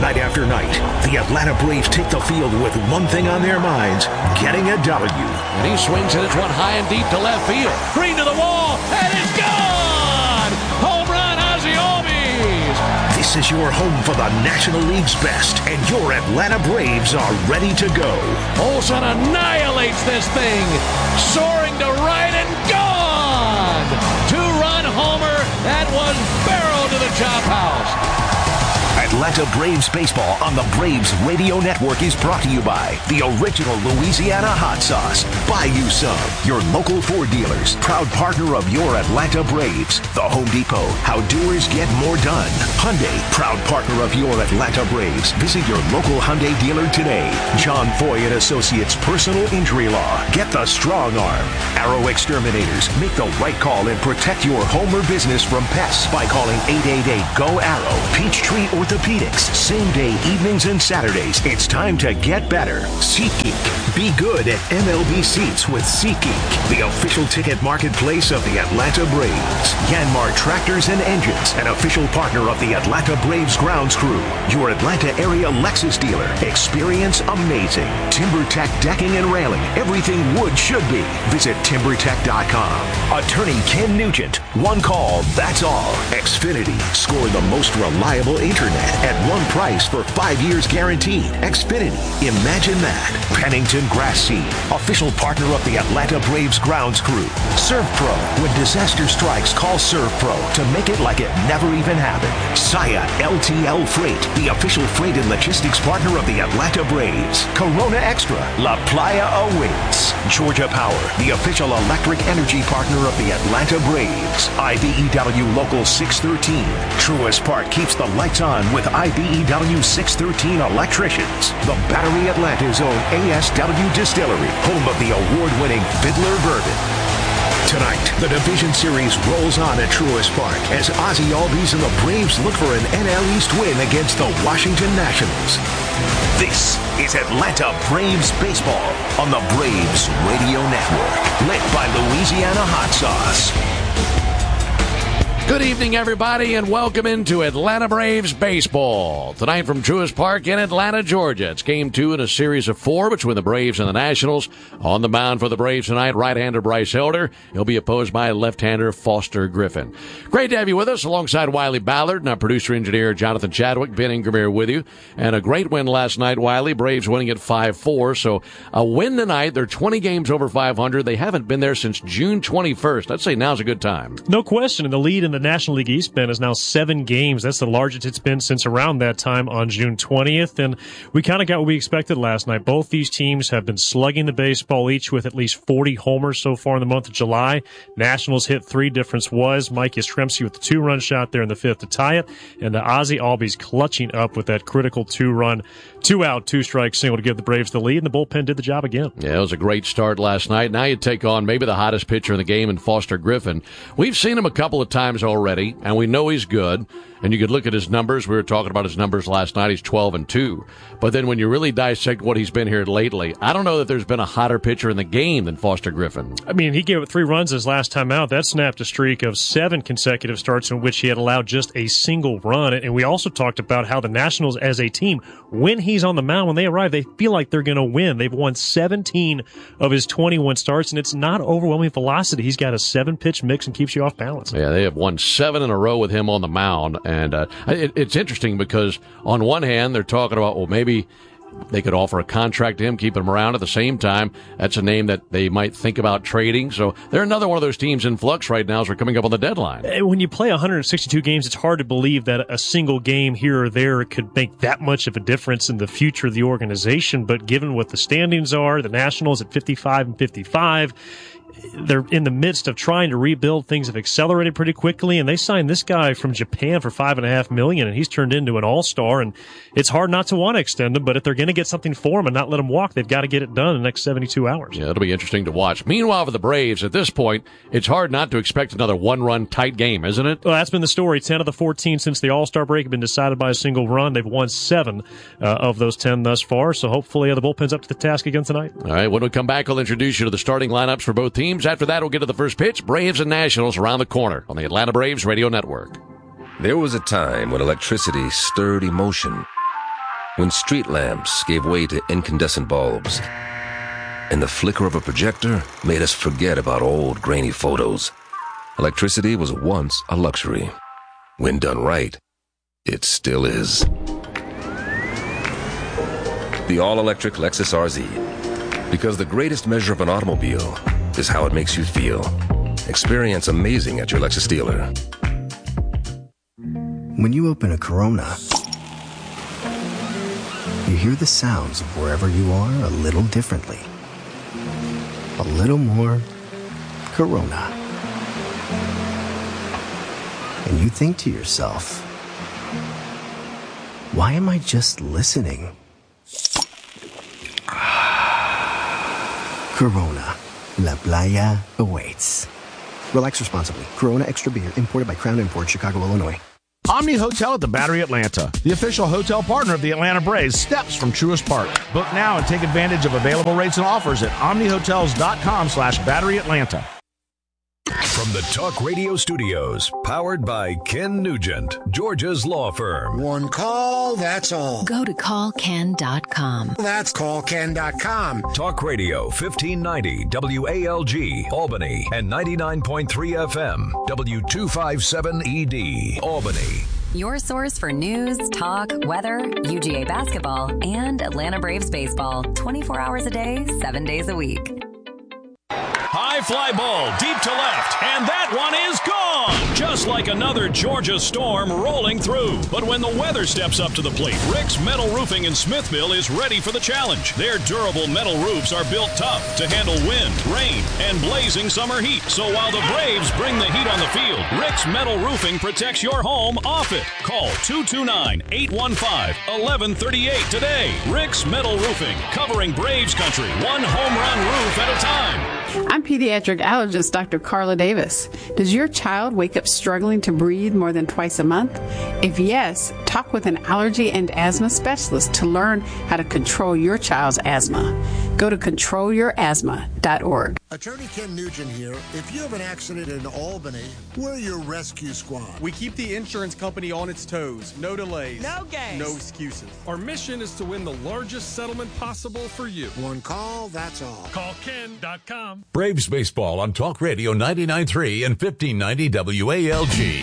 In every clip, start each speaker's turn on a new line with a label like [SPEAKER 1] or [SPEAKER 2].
[SPEAKER 1] Night after night, the Atlanta Braves take the field with one thing on their minds, getting a W.
[SPEAKER 2] And he swings and it's one high and deep to left field. Green to the wall, and it's gone! Home run, Ozzie Albies!
[SPEAKER 1] This is your home for the National League's best, and your Atlanta Braves are ready to go.
[SPEAKER 2] Olsen annihilates this thing, soaring to right and gone! Two-run homer that was barreled to the chop house.
[SPEAKER 1] Atlanta Braves baseball on the Braves Radio Network is brought to you by the original Louisiana hot sauce. Buy you some. Your local Ford dealers, proud partner of your Atlanta Braves. The Home Depot, how doers get more done. Hyundai, proud partner of your Atlanta Braves. Visit your local Hyundai dealer today. John Foy and Associates Personal Injury Law. Get the strong arm. Arrow Exterminators. Make the right call and protect your home or business from pests by calling 888-GO-ARROW. Peachtree Orthopedics, same day, evenings and Saturdays. It's time to get better. SeatGeek. Be good at MLB seats with SeatGeek, the official ticket marketplace of the Atlanta Braves. Yanmar Tractors and Engines, an official partner of the Atlanta Braves grounds crew. Your Atlanta area Lexus dealer. Experience amazing. TimberTech decking and railing. Everything wood should be. Visit TimberTech.com. Attorney Ken Nugent. One call, that's all. Xfinity. Score the most reliable internet at one price for 5 years guaranteed. Xfinity. Imagine that. Pennington Grass Seed. Official partner of the Atlanta Braves grounds crew. ServPro. When disaster strikes, call ServPro to make it like it never even happened. Saya LTL Freight. The official freight and logistics partner of the Atlanta Braves. Corona Extra. La Playa awaits. Georgia Power. The official electric energy partner of the Atlanta Braves. IBEW Local 613. Truist Park keeps the lights on with IBEW 613 electricians. The Battery Atlanta's own ASW Distillery, home of the award-winning Fiddler Bourbon. Tonight, the Division Series rolls on at Truist Park as Ozzie Albies and the Braves look for an NL East win against the Washington Nationals. This is Atlanta Braves baseball on the Braves Radio Network, lit by Louisiana Hot Sauce.
[SPEAKER 2] Good evening, everybody, and welcome into Atlanta Braves baseball. Tonight from Truist Park in Atlanta, Georgia. It's Game 2 in a series of 4 between the Braves and the Nationals. On the mound for the Braves tonight, right-hander Bryce Elder. He'll be opposed by left-hander Foster Griffin. Great to have you with us alongside Wiley Ballard and our producer-engineer Jonathan Chadwick. Ben Ingram here with you. And a great win last night, Wiley. Braves winning at 5-4. So a win tonight. They're 20 games over 500. They haven't been there since June 21st. I'd say now's a good time.
[SPEAKER 3] No question. And the lead in the National League East, Ben, is now 7 games. That's the largest it's been since around that time on June 20th. And we kind of got what we expected last night. Both these teams have been slugging the baseball, each with at least 40 homers so far in the month of July. Nationals hit 3. Difference was Mike Yastrzemski with the 2-run shot there in the 5th to tie it. And Ozzie Albies clutching up with that critical 2-run, 2-out, 2-strike single to give the Braves the lead. And the bullpen did the job again.
[SPEAKER 2] Yeah, it was a great start last night. Now you take on maybe the hottest pitcher in the game in Foster Griffin. We've seen him a couple of times already, and we know he's good. And you could look at his numbers. We were talking about his numbers last night. He's 12-2. But then when you really dissect what he's been here lately, I don't know that there's been a hotter pitcher in the game than Foster Griffin.
[SPEAKER 3] I mean, he gave it 3 runs his last time out. That snapped a streak of 7 consecutive starts in which he had allowed just a single run. And we also talked about how the Nationals as a team, when he's on the mound, when they arrive, they feel like they're going to win. They've won 17 of his 21 starts, and it's not overwhelming velocity. He's got a 7-pitch mix and keeps you off balance.
[SPEAKER 2] Yeah, they have won 7 in a row with him on the mound. And it's interesting because on one hand, they're talking about, well, maybe they could offer a contract to him, keep him around. At the same time, that's a name that they might think about trading. So they're another one of those teams in flux right now as we're coming up on the deadline.
[SPEAKER 3] When you play 162 games, it's hard to believe that a single game here or there could make that much of a difference in the future of the organization. But given what the standings are, the Nationals at 55-55, they're in the midst of trying to rebuild. Things have accelerated pretty quickly, and they signed this guy from Japan for $5.5 million, and he's turned into an all-star. And it's hard not to want to extend him, but if they're going to get something for him and not let him walk, they've got to get it done in the next 72 hours.
[SPEAKER 2] Yeah, it'll be interesting to watch. Meanwhile, for the Braves, at this point, it's hard not to expect another one-run tight game, isn't it?
[SPEAKER 3] Well, that's been the story. 10 of the 14 since the All-Star break have been decided by a single run. They've won 7 of those 10 thus far, so hopefully the bullpen's up to the task again tonight.
[SPEAKER 2] All right, when we come back, I'll introduce you to the starting lineups for both teams. After that, we'll get to the first pitch. Braves and Nationals around the corner on the Atlanta Braves Radio Network.
[SPEAKER 4] There was a time when electricity stirred emotion, When street lamps gave way to incandescent bulbs, and the flicker of a projector made us forget about old, grainy photos. Electricity was once a luxury. When done right, it still is. The all-electric Lexus RZ. Because the greatest measure of an automobile is how it makes you feel. Experience amazing at your Lexus dealer.
[SPEAKER 5] When you open a Corona, you hear the sounds of wherever you are a little differently. A little more Corona. And you think to yourself, why am I just listening? Corona. La Playa awaits. Relax responsibly. Corona Extra Beer, imported by Crown Imports, Chicago, Illinois.
[SPEAKER 6] Omni Hotel at the Battery Atlanta, the official hotel partner of the Atlanta Braves, steps from Truist Park. Book now and take advantage of available rates and offers at omnihotels.com/Battery Atlanta.
[SPEAKER 7] From the Talk Radio Studios, powered by Ken Nugent, Georgia's law firm.
[SPEAKER 8] One call, that's all.
[SPEAKER 9] Go to callken.com.
[SPEAKER 8] That's callken.com.
[SPEAKER 7] Talk Radio 1590 WALG, Albany, and 99.3 FM, W257ED, Albany.
[SPEAKER 9] Your source for news, talk, weather, UGA basketball, and Atlanta Braves baseball. 24 hours a day, 7 days a week.
[SPEAKER 10] High fly ball deep to left, and that one is gone! Just like another Georgia storm rolling through. But when the weather steps up to the plate, Rick's Metal Roofing in Smithville is ready for the challenge. Their durable metal roofs are built tough to handle wind, rain, and blazing summer heat. So while the Braves bring the heat on the field, Rick's Metal Roofing protects your home off it. Call 229-815-1138 today. Rick's Metal Roofing, covering Braves country, one home run roof at a time.
[SPEAKER 11] I'm pediatric allergist Dr. Carla Davis. Does your child wake up struggling to breathe more than twice a month? If yes, talk with an allergy and asthma specialist to learn how to control your child's asthma. Go to controlyourasthma.org.
[SPEAKER 8] Attorney Ken Nugent here. If you have an accident in Albany, we're your rescue squad.
[SPEAKER 12] We keep the insurance company on its toes. No delays.
[SPEAKER 13] No games.
[SPEAKER 12] No excuses. Our mission is to win the largest settlement possible for you.
[SPEAKER 8] One call, that's all.
[SPEAKER 12] Callken.com.
[SPEAKER 7] Braves baseball on Talk Radio 99.3 and 1590 WALG.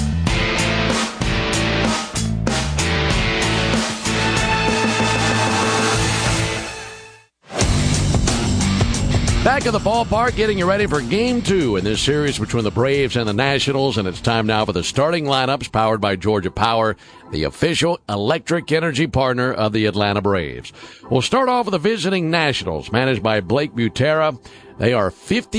[SPEAKER 2] Back at the ballpark, getting you ready for Game 2 in this series between the Braves and the Nationals, and it's time now for the starting lineups powered by Georgia Power, the official electric energy partner of the Atlanta Braves. We'll start off with the visiting Nationals, managed by Blake Butera. They are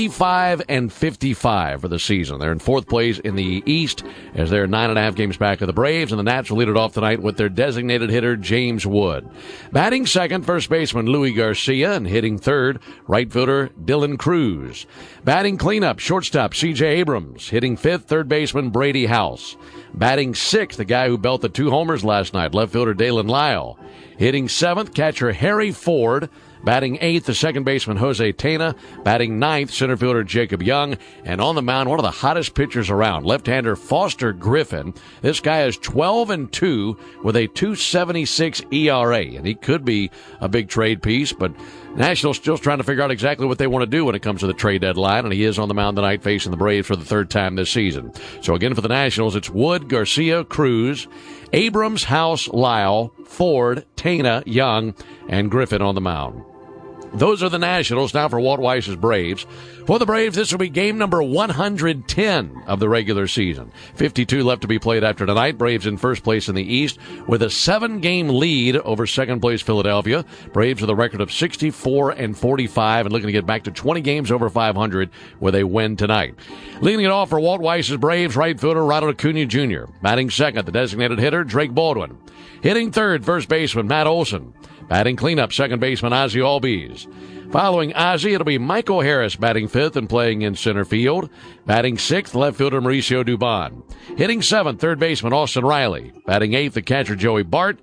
[SPEAKER 2] 55-55 for the season. They're in fourth place in the East as they're 9.5 games back of the Braves, and the Nats will lead it off tonight with their designated hitter, James Wood. Batting second, first baseman Louis Garcia, and hitting third, right fielder Dylan Cruz. Batting cleanup, shortstop C.J. Abrams. Hitting fifth, third baseman Brady House. Batting sixth, the guy who belted 2 homers last night, left fielder Dalen Lyle. Hitting seventh, catcher Harry Ford. Batting eighth, the second baseman Jose Tena. Batting ninth, center fielder Jacob Young. And on the mound, one of the hottest pitchers around, left-hander Foster Griffin. This guy is 12-2 with a 2.76 ERA, and he could be a big trade piece, but Nationals still trying to figure out exactly what they want to do when it comes to the trade deadline, and he is on the mound tonight facing the Braves for the third time this season. So again, for the Nationals, it's Wood, Garcia, Cruz, Abrams, House, Lyle, Ford, Tena, Young, and Griffin on the mound. Those are the Nationals. Now for Walt Weiss's Braves. For the Braves, this will be game number 110 of the regular season. 52 left to be played after tonight. Braves in first place in the East with a 7-game lead over second place Philadelphia. Braves with a record of 64-45 and looking to get back to 20 games over 500 with a win tonight. Leading it off for Walt Weiss's Braves, right fielder Ronald Acuna Jr. Batting second, the designated hitter Drake Baldwin. Hitting third, first baseman Matt Olson. Batting cleanup, second baseman Ozzie Albies. Following Ozzie, it'll be Michael Harris batting fifth and playing in center field. Batting sixth, left fielder Mauricio Dubon. Hitting seventh, third baseman Austin Riley. Batting eighth, the catcher Joey Bart.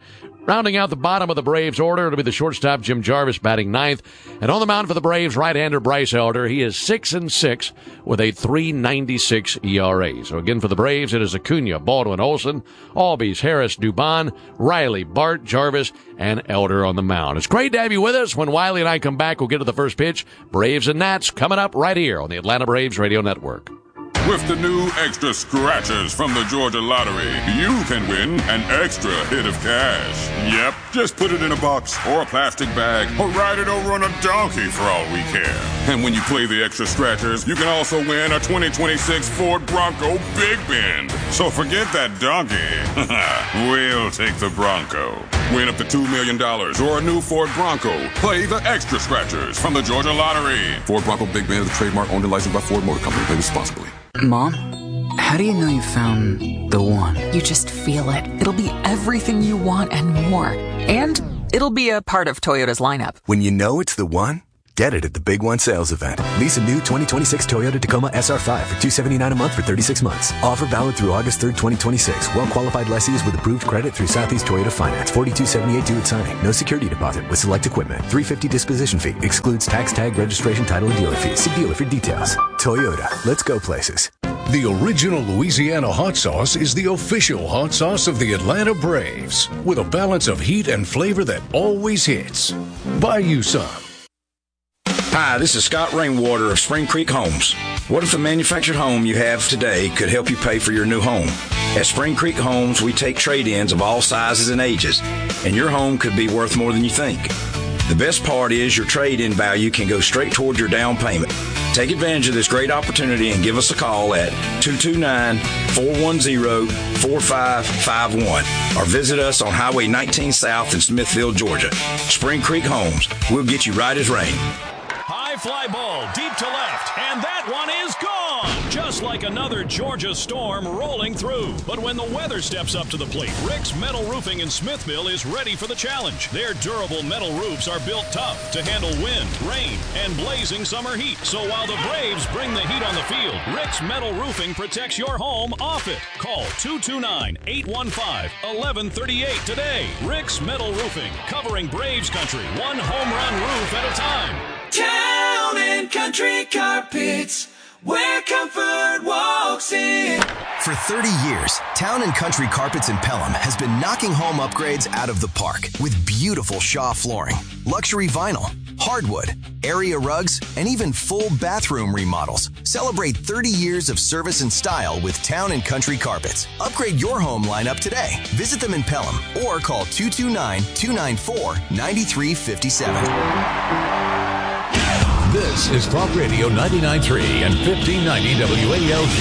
[SPEAKER 2] Rounding out the bottom of the Braves order, it'll be the shortstop Jim Jarvis batting ninth. And on the mound for the Braves, right-hander Bryce Elder. He is 6-6 with a .396 ERA. So again for the Braves, it is Acuna, Baldwin, Olsen, Albies, Harris, Dubon, Riley, Bart, Jarvis, and Elder on the mound. It's great to have you with us. When Wiley and I come back, we'll get to the first pitch. Braves and Nats coming up right here on the Atlanta Braves Radio Network.
[SPEAKER 13] With the new extra scratchers from the Georgia Lottery, you can win an extra hit of cash. Yep, just put it in a box or a plastic bag or ride it over on a donkey for all we care. And when you play the extra scratchers, you can also win a 2026 Ford Bronco Big Bend. So forget that donkey. We'll take the Bronco. Win up to $2 million or a new Ford Bronco. Play the extra scratchers from the Georgia Lottery. Ford Bronco Big Bend is a trademark owned and licensed by Ford Motor Company. Play responsibly.
[SPEAKER 14] Mom, how do you know you found the one?
[SPEAKER 15] You just feel it. It'll be everything you want and more. And it'll be a part of Toyota's lineup.
[SPEAKER 16] When you know it's the one, get it at the Big One sales event. Lease a new 2026 Toyota Tacoma SR5 for $279 a month for 36 months. Offer valid through August 3rd, 2026. Well-qualified lessees with approved credit through Southeast Toyota Finance. $42.78 due at signing. No security deposit with select equipment. $350 disposition fee. Excludes tax, tag, registration, title, and dealer fees. See dealer for details. Toyota. Let's go places.
[SPEAKER 7] The original Louisiana hot sauce is the official hot sauce of the Atlanta Braves, with a balance of heat and flavor that always hits. Buy you some.
[SPEAKER 17] Hi, this is Scott Rainwater of Spring Creek Homes. What if the manufactured home you have today could help you pay for your new home? At Spring Creek Homes, we take trade-ins of all sizes and ages, and your home could be worth more than you think. The best part is your trade-in value can go straight toward your down payment. Take advantage of this great opportunity and give us a call at 229-410-4551 or visit us on Highway 19 South in Smithville, Georgia. Spring Creek Homes. We'll get you right as rain.
[SPEAKER 10] High fly ball deep to left, and that one is gone! Just like another Georgia storm rolling through. But when the weather steps up to the plate, Rick's Metal Roofing in Smithville is ready for the challenge. Their durable metal roofs are built tough to handle wind, rain, and blazing summer heat. So while the Braves bring the heat on the field, Rick's Metal Roofing protects your home off it. Call 229-815-1138 today. Rick's Metal Roofing, covering Braves country, one home run roof at a time.
[SPEAKER 18] Town and Country Carpets, where comfort walks in.
[SPEAKER 19] For 30 years, Town & Country Carpets in Pelham has been knocking home upgrades out of the park with beautiful Shaw flooring, luxury vinyl, hardwood, area rugs, and even full bathroom remodels. Celebrate 30 years of service and style with Town & Country Carpets. Upgrade your home lineup today. Visit them in Pelham or call 229-294-9357.
[SPEAKER 7] This is Talk Radio 99.3 and 1590 WALG.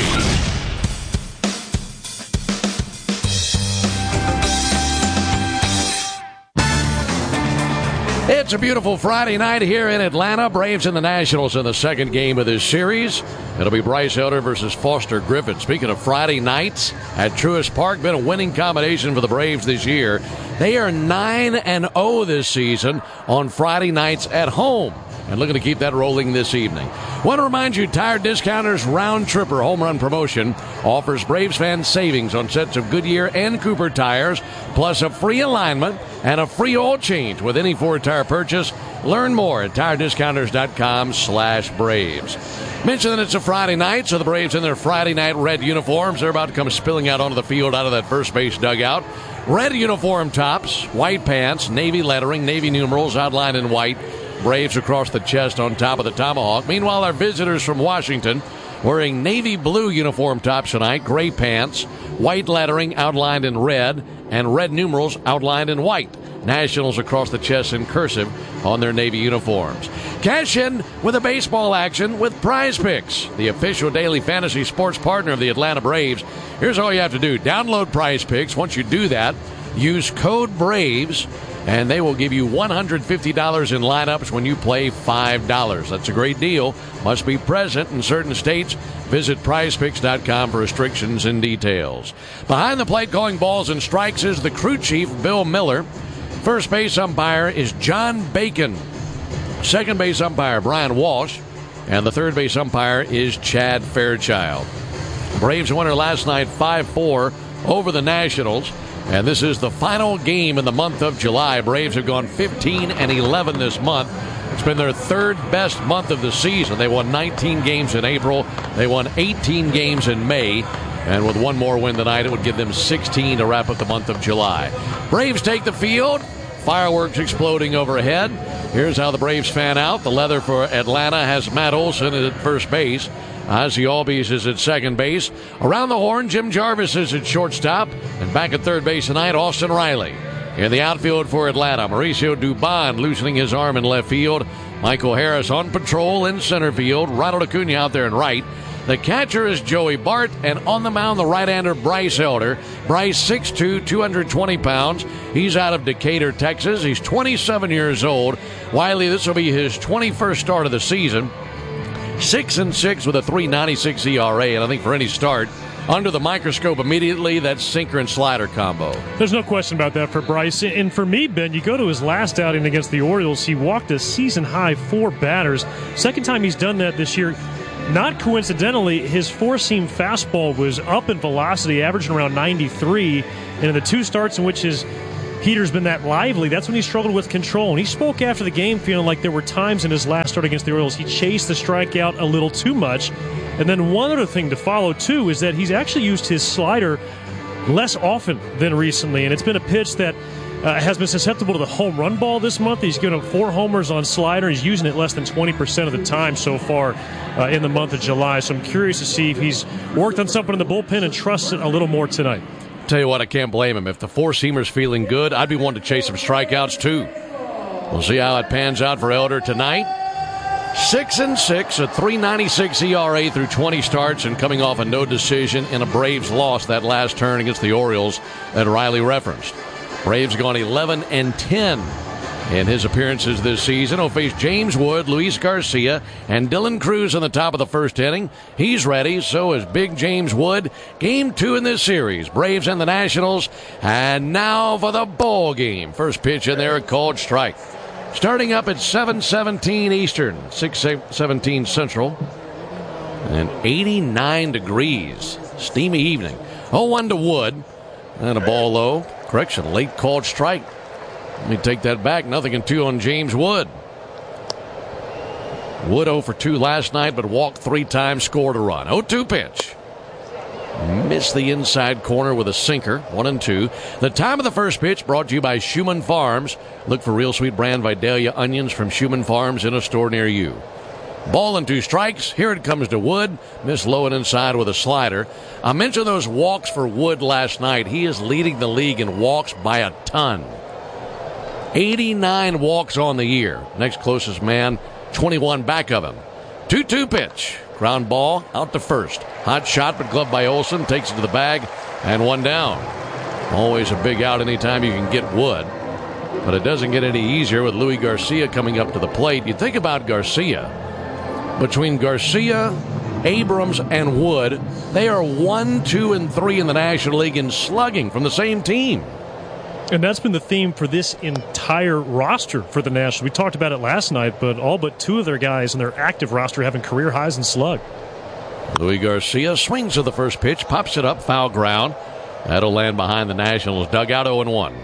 [SPEAKER 2] It's a beautiful Friday night here in Atlanta. Braves and the Nationals in the second game of this series. It'll be Bryce Elder versus Foster Griffin. Speaking of Friday nights at Truist Park, been a winning combination for the Braves this year. They are 9-0 this season on Friday nights at home, and looking to keep that rolling this evening. Want to remind you, Tire Discounters Round Tripper Home Run Promotion offers Braves fans savings on sets of Goodyear and Cooper tires, plus a free alignment and a free oil change with any Ford tire purchase. Learn more at tirediscounters.com/Braves. Mention that it's a Friday night, so the Braves in their Friday night red uniforms, they're about to come spilling out onto the field out of that first base dugout. Red uniform tops, white pants, navy lettering, navy numerals outlined in white. Braves across the chest on top of the tomahawk. Meanwhile, our visitors from Washington wearing navy blue uniform tops tonight, gray pants, white lettering outlined in red, and red numerals outlined in white. Nationals across the chest in cursive on their navy uniforms. Cash in with a baseball action with Prize Picks, the official daily fantasy sports partner of the Atlanta Braves. Here's all you have to do. Download Prize Picks. Once you do that, use code BRAVES, and they will give you $150 in lineups when you play $5. That's a great deal. Must be present in certain states. Visit prizepicks.com for restrictions and details. Behind the plate calling balls and strikes is the crew chief, Bill Miller. First base umpire is John Bacon. Second base umpire, Brian Walsh. And the third base umpire is Chad Fairchild. Braves winner last night 5-4 over the Nationals. And this is the final game in the month of July. Braves have gone 15-11 this month. It's been their third best month of the season. They won 19 games in April. They won 18 games in May. And with one more win tonight, it would give them 16 to wrap up the month of July. Braves take the field. Fireworks exploding overhead. Here's how the Braves fan out. The leather for Atlanta has Matt Olson at first base. Ozzie Albies is at second base. Around the horn, Jim Jarvis is at shortstop. And back at third base tonight, Austin Riley. In the outfield for Atlanta, Mauricio Dubon loosening his arm in left field. Michael Harris on patrol in center field. Ronald Acuna out there in right. The catcher is Joey Bart, and on the mound, the right-hander Bryce Elder. Bryce, 6'2", 220 pounds. He's out of Decatur, Texas. He's 27 years old. Wiley, this will be his 21st start of the season. 6-6 with a 3.96 ERA, and I think for any start, under the microscope immediately, that sinker and slider combo.
[SPEAKER 3] There's no question about that for Bryce. And for me, Ben, you go to his last outing against the Orioles, he walked a season-high 4 batters. Second time he's done that this year. Not coincidentally, his four-seam fastball was up in velocity, averaging around 93. And in the 2 starts in which his heater's been that lively, that's when he struggled with control. And he spoke after the game feeling like there were times in his last start against the Orioles he chased the strikeout a little too much. And then one other thing to follow, too, is that he's actually used his slider less often than recently. And it's been a pitch that has been susceptible to the home run ball this month. He's given up 4 homers on slider. He's using it less than 20% of the time so far in the month of July. So I'm curious to see if he's worked on something in the bullpen and trusts it a little more tonight.
[SPEAKER 2] Tell you what, I can't blame him. If the four-seamer's feeling good, I'd be one to chase some strikeouts, too. We'll see how it pans out for Elder tonight. 6-6, a 3.96 ERA through 20 starts, and coming off a no decision in a Braves loss that last turn against the Orioles that Riley referenced. Braves gone 11-10 in his appearances this season. He'll face James Wood, Luis Garcia, and Dylan Cruz in the top of the first inning. He's ready, so is Big James Wood. Game 2 in this series, Braves and the Nationals. And now for the ball game. First pitch in there, a called strike. Starting up at 7:17 Eastern, 6:17 Central, and 89 degrees. Steamy evening. 0-1 to Wood, and a ball low. Correction, late called strike. Let me take that back. 0-2 on James Wood. Wood 0 for 2 last night, but walked 3 times, scored a run. 0-2 pitch. Missed the inside corner with a sinker. 1-2. The time of the first pitch brought to you by Schumann Farms. Look for real sweet brand Vidalia onions from Schumann Farms in a store near you. Ball and 2 strikes. Here it comes to Wood. Missed low and inside with a slider. I mentioned those walks for Wood last night. He is leading the league in walks by a ton. 89 walks on the year. Next closest man, 21 back of him. 2-2 pitch. Ground ball out to first. Hot shot, but gloved by Olson. Takes it to the bag, and 1 down. Always a big out anytime you can get Wood. But it doesn't get any easier with Luis Garcia coming up to the plate. You think about Garcia. Between Garcia, Abrams, and Wood, they are 1, 2, and 3 in the National League in slugging from the same team.
[SPEAKER 3] And that's been the theme for this entire roster for the Nationals. We talked about it last night, but all but 2 of their guys in their active roster having career highs in slug.
[SPEAKER 2] Luis Garcia swings at the first pitch, pops it up, foul ground. That'll land behind the Nationals dugout, 0-1.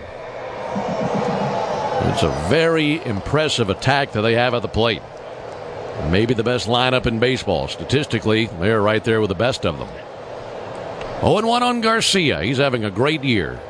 [SPEAKER 2] It's a very impressive attack that they have at the plate. Maybe the best lineup in baseball. Statistically, they're right there with the best of them. 0-1 on Garcia. He's having a great year.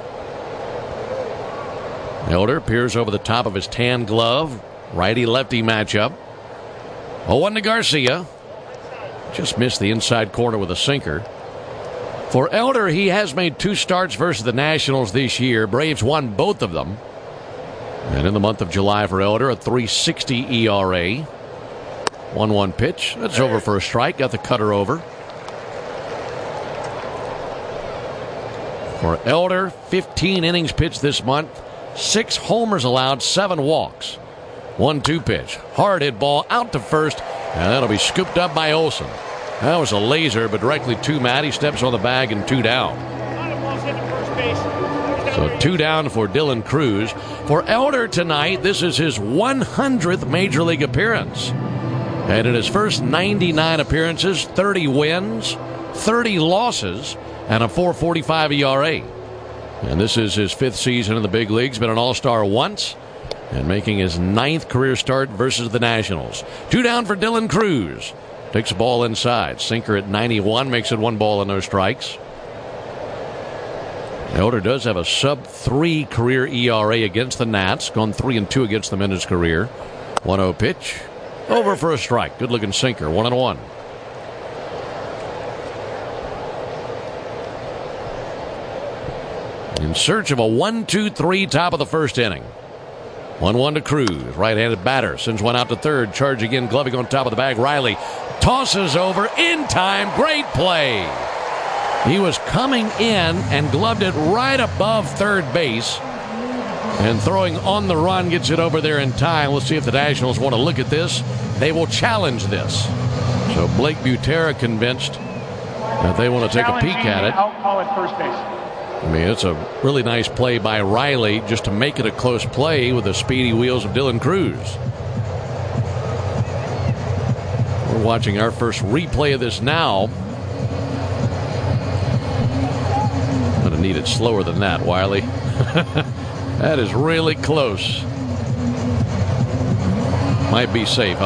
[SPEAKER 2] Elder peers over the top of his tan glove. Righty-lefty matchup. 0-1 to Garcia. Just missed the inside corner with a sinker. For Elder, he has made 2 starts versus the Nationals this year. Braves won both of them. And in the month of July for Elder, a 3.60 ERA. 1-1 pitch. That's over for a strike. Got the cutter over. For Elder, 15 innings pitched this month. 6 homers allowed, 7 walks. 1-2 pitch. Hard hit ball out to first, and that'll be scooped up by Olson. That was a laser, but directly to Matt. He steps on the bag and 2 down. So 2 down for Dylan Cruz. For Elder tonight, this is his 100th Major League appearance. And in his first 99 appearances, 30 wins, 30 losses, and a 4.45 ERA. And this is his 5th season in the big leagues. Been an All-Star once and making his 9th career start versus the Nationals. 2 down for Dylan Cruz. Takes the ball inside. Sinker at 91 makes it 1 ball and no strikes. Elder does have a sub-3 career ERA against the Nats. Gone 3-2 against them in his career. 1-0 pitch. Over for a strike. Good-looking sinker. 1-1. In search of a 1-2-3 top of the first inning. 1-1 to Cruz. Right-handed batter. Sends one out to third. Charge again. Gloving on top of the bag. Riley tosses over in time. Great play. He was coming in and gloved it right above third base. And throwing on the run gets it over there in time. Let's see if the Nationals want to look at this. They will challenge this. So Blake Butera convinced that they want to take a peek at it.
[SPEAKER 20] I'll call it first base.
[SPEAKER 2] I mean, it's a really nice play by Riley just to make it a close play with the speedy wheels of Dylan Cruz. We're watching our first replay of this now. Going to need it slower than that, Wiley. That is really close. Might be safe.